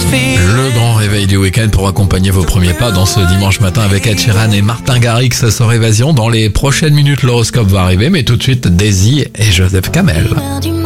Le grand réveil du week-end pour accompagner vos premiers pas dans ce dimanche matin avec Ed Sheeran et Martin Garrix sur Évasion. Dans les prochaines minutes, l'horoscope va arriver, mais tout de suite, Daisy et Joseph Kamel.